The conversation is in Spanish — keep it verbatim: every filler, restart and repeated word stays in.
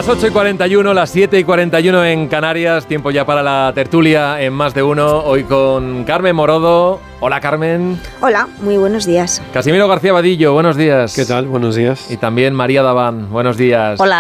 ocho y cuarenta y uno, las siete y cuarenta y uno en Canarias. Tiempo ya para la tertulia en Más de Uno. Hoy con Carmen Morodo. Hola, Carmen. Hola, muy buenos días. Casimiro García Vadillo, buenos días. ¿Qué tal? Buenos días. Y también María Daván, buenos días. Hola.